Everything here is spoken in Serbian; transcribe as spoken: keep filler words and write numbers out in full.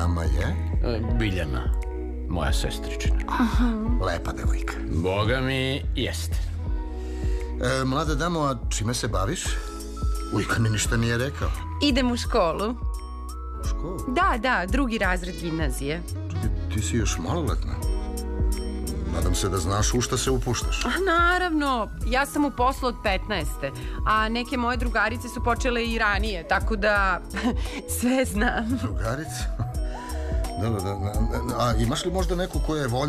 dama je? Biljana, moja sestričina. Aha. Lepa devojka. Boga mi jeste. E, mlada damo, a čime se baviš? Ujka mi ništa nije rekao. Idem u školu. U školu? Da, da, drugi razred gimnazije. Ti, ti si još maloletna. Nadam se da znaš u šta se upuštaš. A, naravno, ja sam u poslu od petnaeste, a neke moje drugarice su počele i ranije, tako da sve znam. Drugarice? Dobro, da, a imaš li možda neku koja je voljna